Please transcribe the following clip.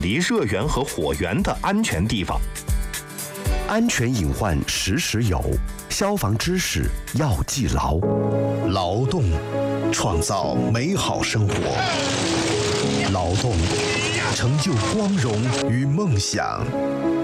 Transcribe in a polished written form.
离热源和火源的安全地方。 安全隐患时时有，消防知识要记牢。 劳动创造美好生活，劳动成就光荣与梦想。